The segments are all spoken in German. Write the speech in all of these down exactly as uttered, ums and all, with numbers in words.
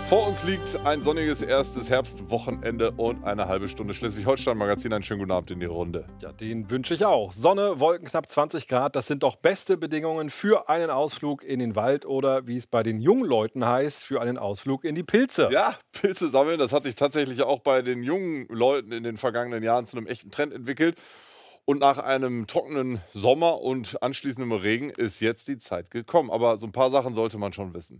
Vor uns liegt ein sonniges erstes Herbstwochenende und eine halbe Stunde Schleswig-Holstein-Magazin. Einen schönen guten Abend in die Runde. Ja, den wünsche ich auch. Sonne, Wolken, knapp zwanzig Grad, das sind doch beste Bedingungen für einen Ausflug in den Wald oder, wie es bei den jungen Leuten heißt, für einen Ausflug in die Pilze. Ja, Pilze sammeln, das hat sich tatsächlich auch bei den jungen Leuten in den vergangenen Jahren zu einem echten Trend entwickelt. Und nach einem trockenen Sommer und anschließendem Regen ist jetzt die Zeit gekommen. Aber so ein paar Sachen sollte man schon wissen.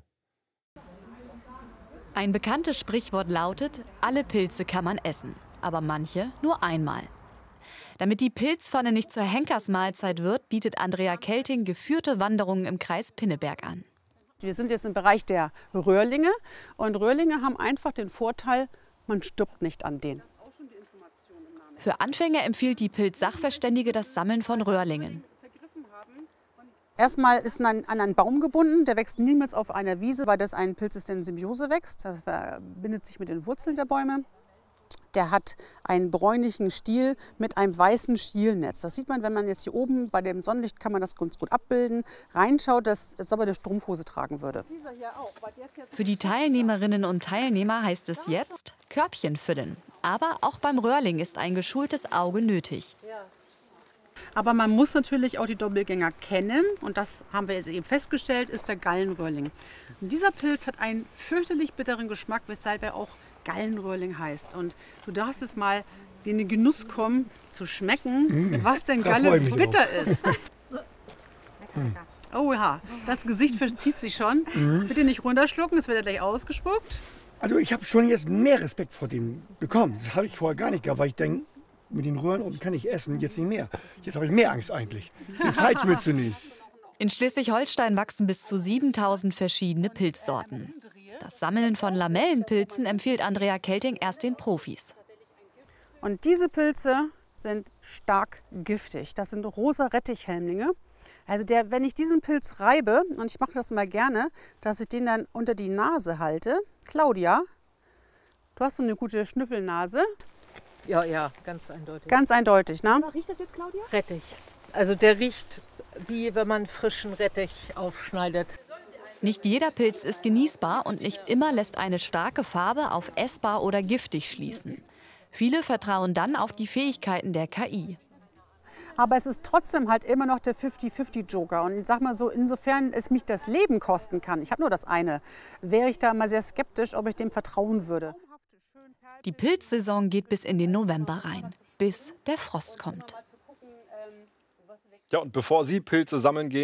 Ein bekanntes Sprichwort lautet, alle Pilze kann man essen, aber manche nur einmal. Damit die Pilzpfanne nicht zur Henkersmahlzeit wird, bietet Andrea Kelting geführte Wanderungen im Kreis Pinneberg an. Wir sind jetzt im Bereich der Röhrlinge und Röhrlinge haben einfach den Vorteil, man stirbt nicht an denen. Für Anfänger empfiehlt die Pilzsachverständige das Sammeln von Röhrlingen. Erstmal ist man an einen Baum gebunden, der wächst niemals auf einer Wiese, weil das ein Pilz ist, der in Symbiose wächst. Das verbindet sich mit den Wurzeln der Bäume. Der hat einen bräunlichen Stiel mit einem weißen Stielnetz. Das sieht man, wenn man jetzt hier oben bei dem Sonnenlicht kann man das ganz gut abbilden. Reinschaut, dass es aber eine Strumpfhose tragen würde. Für die Teilnehmerinnen und Teilnehmer heißt es jetzt Körbchen füllen. Aber auch beim Röhrling ist ein geschultes Auge nötig. Aber man muss natürlich auch die Doppelgänger kennen und das haben wir jetzt eben festgestellt, ist der Gallenröhrling. Und dieser Pilz hat einen fürchterlich bitteren Geschmack, weshalb er auch Gallenröhrling heißt. Und du darfst jetzt mal in den Genuss kommen, zu schmecken, mmh, was denn Gallenbitter ist. Oh ja, das Gesicht verzieht sich schon. Mmh. Bitte nicht runterschlucken, das wird ja gleich ausgespuckt. Also ich habe schon jetzt mehr Respekt vor dem bekommen. Das habe ich vorher gar nicht gehabt, weil ich denke, mit den Röhren oben kann ich essen, jetzt nicht mehr. Jetzt habe ich mehr Angst eigentlich, den Hals mitzunehmen. In Schleswig-Holstein wachsen bis zu siebentausend verschiedene Pilzsorten. Das Sammeln von Lamellenpilzen empfiehlt Andrea Kelting erst den Profis. Und diese Pilze sind stark giftig. Das sind rosa Rettichhelmlinge. Also der, wenn ich diesen Pilz reibe, und ich mache das mal gerne, dass ich den dann unter die Nase halte. Claudia, du hast so eine gute Schnüffelnase. Ja, ja, ganz eindeutig. Ganz eindeutig, ne? Was riecht das jetzt, Claudia? Rettich. Also der riecht, wie wenn man frischen Rettich aufschneidet. Nicht jeder Pilz ist genießbar und nicht immer lässt eine starke Farbe auf essbar oder giftig schließen. Viele vertrauen dann auf die Fähigkeiten der K I. Aber es ist trotzdem halt immer noch der fünfzig fünfzig Joker. Und ich sag mal so, insofern es mich das Leben kosten kann, ich habe nur das eine, wäre ich da mal sehr skeptisch, ob ich dem vertrauen würde. Die Pilzsaison geht bis in den November rein, bis der Frost kommt. Ja, und bevor Sie Pilze sammeln gehen,